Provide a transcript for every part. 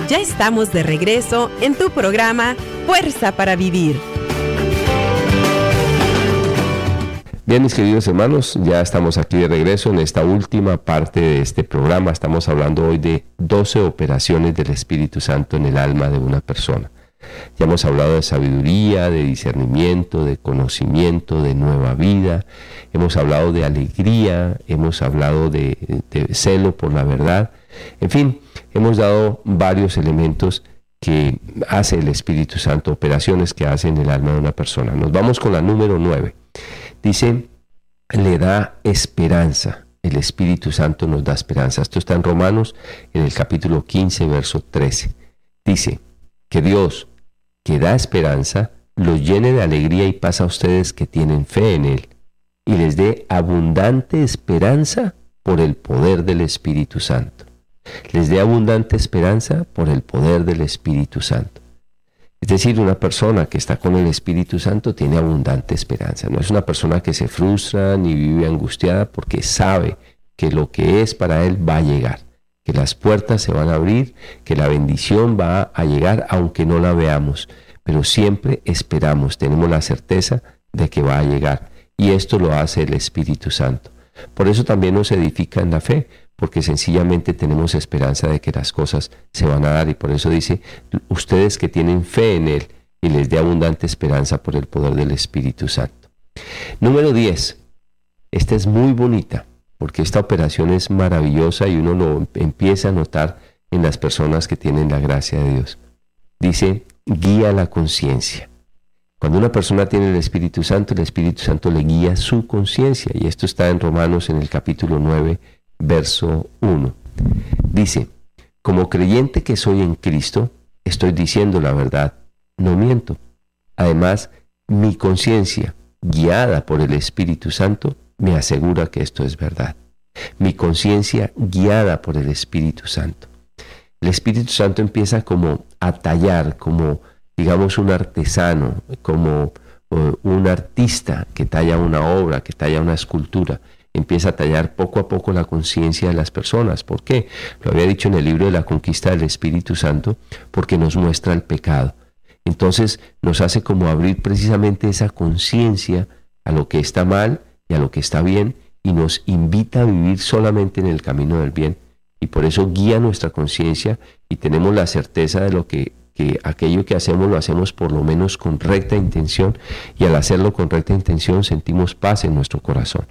Ya estamos de regreso en tu programa Fuerza para Vivir. Bien, mis queridos hermanos, ya estamos aquí de regreso en esta última parte de este programa. Estamos hablando hoy de 12 operaciones del Espíritu Santo en el alma de una persona. Ya hemos hablado de sabiduría, de discernimiento, de conocimiento, de nueva vida. Hemos hablado de alegría, hemos hablado de celo por la verdad. En fin, hemos dado varios elementos que hace el Espíritu Santo, operaciones que hace en el alma de una persona. Nos vamos con la número 9. Dice, le da esperanza. El Espíritu Santo nos da esperanza. Esto está en Romanos, en el capítulo 15, verso 13. Dice, que Dios, que da esperanza, los llene de alegría y paz a ustedes que tienen fe en Él, y les dé abundante esperanza por el poder del Espíritu Santo. Les dé abundante esperanza por el poder del Espíritu Santo. Es decir, una persona que está con el Espíritu Santo tiene abundante esperanza. No es una persona que se frustra ni vive angustiada porque sabe que lo que es para él va a llegar, que las puertas se van a abrir, que la bendición va a llegar aunque no la veamos, pero siempre esperamos, tenemos la certeza de que va a llegar, y esto lo hace el Espíritu Santo. Por eso también nos edifica en la fe, porque sencillamente tenemos esperanza de que las cosas se van a dar, y por eso dice, ustedes que tienen fe en Él, y les dé abundante esperanza por el poder del Espíritu Santo. Número 10, esta es muy bonita, porque esta operación es maravillosa y uno lo empieza a notar en las personas que tienen la gracia de Dios. Dice, guía la conciencia. Cuando una persona tiene el Espíritu Santo le guía su conciencia, y esto está en Romanos en el capítulo 9, verso 1. Dice, como creyente que soy en Cristo, estoy diciendo la verdad, no miento. Además, mi conciencia, guiada por el Espíritu Santo, me asegura que esto es verdad. Mi conciencia guiada por el Espíritu Santo. El Espíritu Santo empieza como a tallar, como digamos un artesano, como un artista que talla una obra, que talla una escultura. Empieza a tallar poco a poco la conciencia de las personas. ¿Por qué? Lo había dicho en el libro de la conquista del Espíritu Santo, porque nos muestra el pecado. Entonces nos hace como abrir precisamente esa conciencia a lo que está mal y a lo que está bien, y nos invita a vivir solamente en el camino del bien, y por eso guía nuestra conciencia, y tenemos la certeza de que aquello que hacemos lo hacemos por lo menos con recta intención, y al hacerlo con recta intención sentimos paz en nuestro corazón.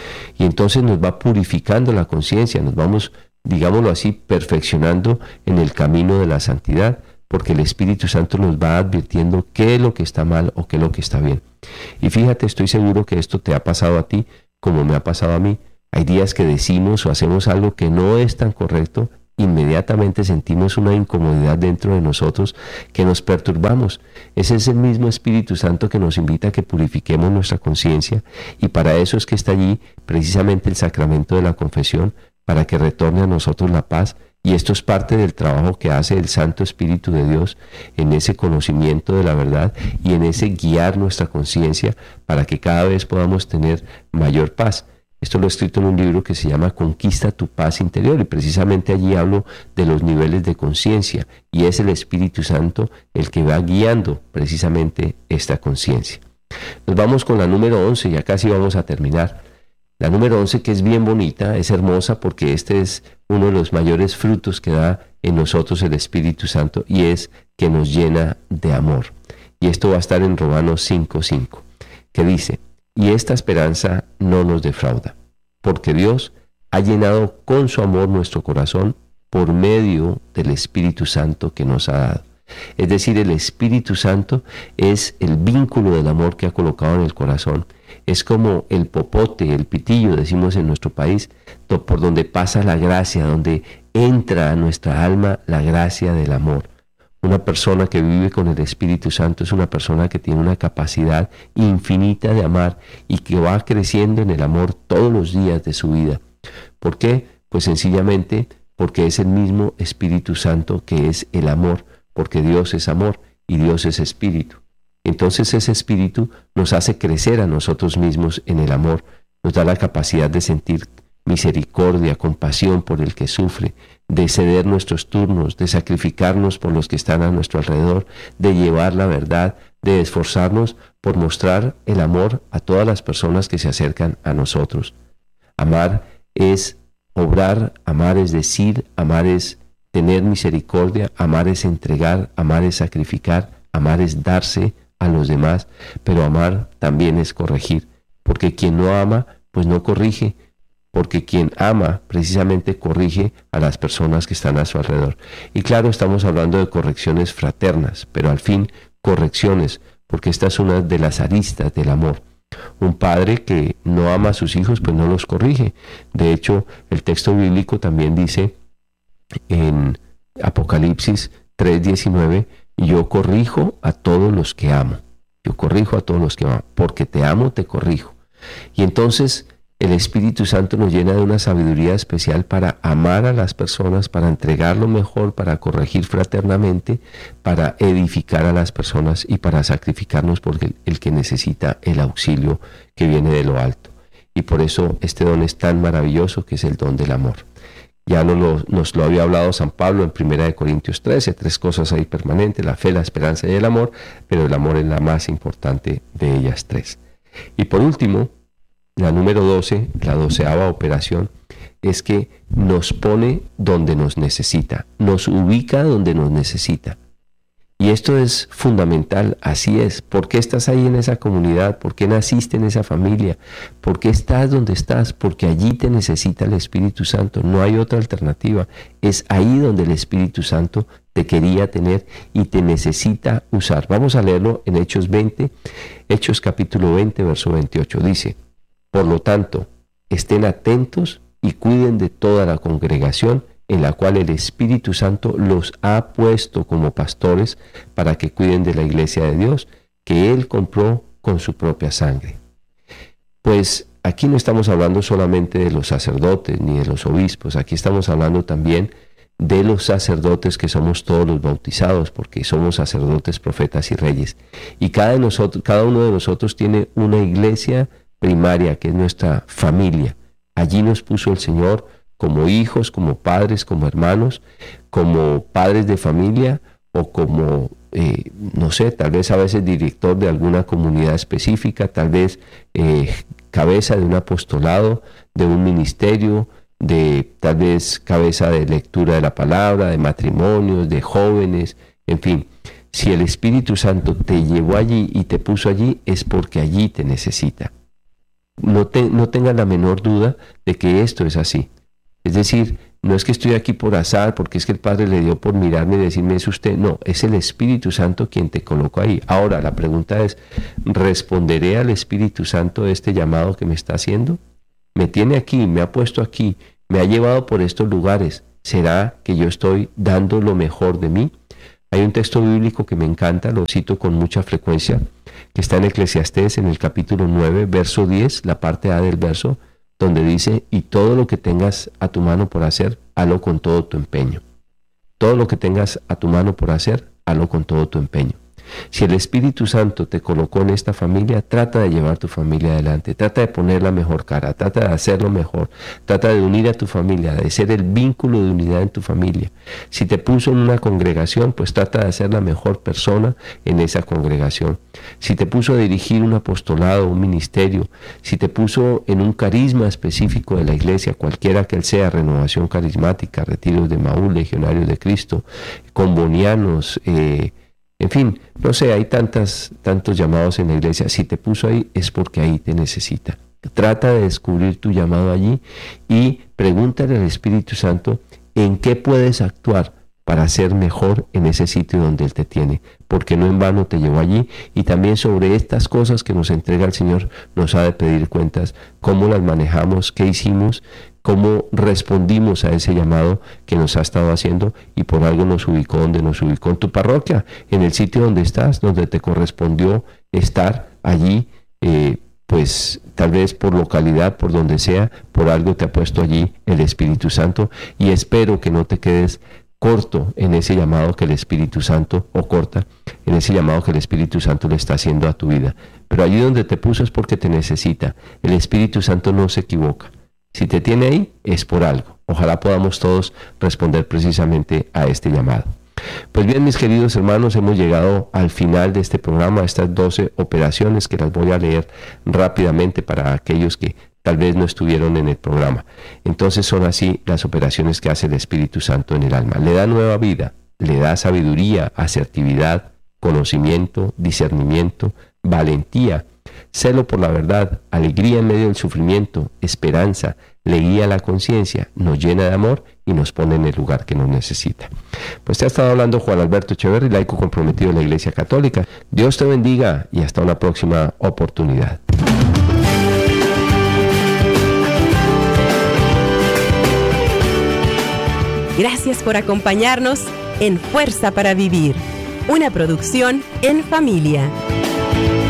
Y entonces nos va purificando la conciencia, nos vamos, digámoslo así, perfeccionando en el camino de la santidad, porque el Espíritu Santo nos va advirtiendo qué es lo que está mal o qué es lo que está bien. Y fíjate, estoy seguro que esto te ha pasado a ti como me ha pasado a mí. Hay días que decimos o hacemos algo que no es tan correcto, inmediatamente sentimos una incomodidad dentro de nosotros que nos perturbamos. Ese es el mismo Espíritu Santo que nos invita a que purifiquemos nuestra conciencia, y para eso es que está allí precisamente el sacramento de la confesión, para que retorne a nosotros la paz. Y esto es parte del trabajo que hace el Santo Espíritu de Dios en ese conocimiento de la verdad y en ese guiar nuestra conciencia para que cada vez podamos tener mayor paz. Esto lo he escrito en un libro que se llama Conquista tu paz interior, y precisamente allí hablo de los niveles de conciencia, y es el Espíritu Santo el que va guiando precisamente esta conciencia. Nos vamos con la número 11, ya casi vamos a terminar. La número 11, que es bien bonita, es hermosa, porque este es uno de los mayores frutos que da en nosotros el Espíritu Santo, y es que nos llena de amor. Y esto va a estar en Romanos 5:5, que dice, y esta esperanza no nos defrauda, porque Dios ha llenado con su amor nuestro corazón por medio del Espíritu Santo que nos ha dado. Es decir, el Espíritu Santo es el vínculo del amor que ha colocado en el corazón. Es como el popote, el pitillo, decimos en nuestro país, por donde pasa la gracia, donde entra a nuestra alma la gracia del amor. Una persona que vive con el Espíritu Santo es una persona que tiene una capacidad infinita de amar, y que va creciendo en el amor todos los días de su vida. ¿Por qué? Pues sencillamente porque es el mismo Espíritu Santo que es el amor, porque Dios es amor y Dios es espíritu. Entonces ese espíritu nos hace crecer a nosotros mismos en el amor, nos da la capacidad de sentir misericordia, compasión por el que sufre, de ceder nuestros turnos, de sacrificarnos por los que están a nuestro alrededor, de llevar la verdad, de esforzarnos por mostrar el amor a todas las personas que se acercan a nosotros. Amar es obrar, amar es decir, amar es tener misericordia, amar es entregar, amar es sacrificar, amar es darse a los demás, pero amar también es corregir, porque quien no ama, pues no corrige, porque quien ama precisamente corrige a las personas que están a su alrededor. Y claro, estamos hablando de correcciones fraternas, pero al fin correcciones, porque esta es una de las aristas del amor. Un padre que no ama a sus hijos, pues no los corrige. De hecho, el texto bíblico también dice en Apocalipsis 3:19, yo corrijo a todos los que amo. Yo corrijo a todos los que amo. Porque te amo, te corrijo. Y entonces el Espíritu Santo nos llena de una sabiduría especial para amar a las personas, para entregar lo mejor, para corregir fraternamente, para edificar a las personas y para sacrificarnos por el que necesita el auxilio que viene de lo alto. Y por eso este don es tan maravilloso, que es el don del amor. Ya nos lo había hablado San Pablo en 1 Corintios 13, 3 cosas ahí permanentes: la fe, la esperanza y el amor, pero el amor es la más importante de ellas 3. Y por último, la número 12, la 12ª operación, es que nos pone donde nos necesita, nos ubica donde nos necesita. Y esto es fundamental, así es. ¿Por qué estás ahí en esa comunidad? ¿Por qué naciste en esa familia? ¿Por qué estás donde estás? Porque allí te necesita el Espíritu Santo. No hay otra alternativa. Es ahí donde el Espíritu Santo te quería tener y te necesita usar. Vamos a leerlo en Hechos 20, Hechos capítulo 20, verso 28. Dice: por lo tanto, estén atentos y cuiden de toda la congregación en la cual el Espíritu Santo los ha puesto como pastores para que cuiden de la iglesia de Dios, que Él compró con su propia sangre. Pues aquí no estamos hablando solamente de los sacerdotes ni de los obispos, aquí estamos hablando también de los sacerdotes, que somos todos los bautizados, porque somos sacerdotes, profetas y reyes. Y cada uno de nosotros tiene una iglesia primaria, que es nuestra familia. Allí nos puso el Señor como hijos, como padres, como hermanos, como padres de familia, o como, no sé, tal vez a veces director de alguna comunidad específica, tal vez cabeza de un apostolado, de un ministerio, tal vez cabeza de lectura de la palabra, de matrimonios, de jóvenes, en fin. Si el Espíritu Santo te llevó allí y te puso allí, es porque allí te necesita. No tenga la menor duda de que esto es así. Es decir, no es que estoy aquí por azar, porque es que el Padre le dio por mirarme y decirme es usted. No, es el Espíritu Santo quien te colocó ahí. Ahora, la pregunta es, ¿responderé al Espíritu Santo de este llamado que me está haciendo? Me tiene aquí, me ha puesto aquí, me ha llevado por estos lugares. ¿Será que yo estoy dando lo mejor de mí? Hay un texto bíblico que me encanta, lo cito con mucha frecuencia, que está en Eclesiastés, en el capítulo 9, verso 10, la parte A del verso, donde dice: y todo lo que tengas a tu mano por hacer, hazlo con todo tu empeño. Todo lo que tengas a tu mano por hacer, hazlo con todo tu empeño. Si el Espíritu Santo te colocó en esta familia, trata de llevar tu familia adelante, trata de poner la mejor cara, trata de hacerlo mejor, trata de unir a tu familia, de ser el vínculo de unidad en tu familia. Si te puso en una congregación, pues trata de ser la mejor persona en esa congregación. Si te puso a dirigir un apostolado, un ministerio, si te puso en un carisma específico de la iglesia, cualquiera que él sea, renovación carismática, retiros de Maús, legionarios de Cristo, combonianos, en fin, no sé, hay tantos llamados en la iglesia. Si te puso ahí, es porque ahí te necesita. Trata de descubrir tu llamado allí y pregúntale al Espíritu Santo en qué puedes actuar para ser mejor en ese sitio donde Él te tiene, porque no en vano te llevó allí. Y también sobre estas cosas que nos entrega el Señor, nos ha de pedir cuentas, cómo las manejamos, qué hicimos, cómo respondimos a ese llamado que nos ha estado haciendo, y por algo nos ubicó donde nos ubicó, en tu parroquia, en el sitio donde estás, donde te correspondió estar allí, pues tal vez por localidad, por donde sea, por algo te ha puesto allí el Espíritu Santo, y espero que no te quedes corto en ese llamado que el Espíritu Santo, o corta en ese llamado que el Espíritu Santo le está haciendo a tu vida. Pero allí donde te puso es porque te necesita. El Espíritu Santo no se equivoca. Si te tiene ahí, es por algo. Ojalá podamos todos responder precisamente a este llamado. Pues bien, mis queridos hermanos, hemos llegado al final de este programa, estas 12 operaciones que las voy a leer rápidamente para aquellos que tal vez no estuvieron en el programa. Entonces son así las operaciones que hace el Espíritu Santo en el alma. Le da nueva vida, le da sabiduría, asertividad, conocimiento, discernimiento, valentía, celo por la verdad, alegría en medio del sufrimiento, esperanza, le guía la conciencia, nos llena de amor y nos pone en el lugar que nos necesita. Pues te ha estado hablando Juan Alberto Echeverry, laico comprometido en la Iglesia Católica. Dios te bendiga y hasta una próxima oportunidad. Gracias por acompañarnos en Fuerza para Vivir, una producción en familia.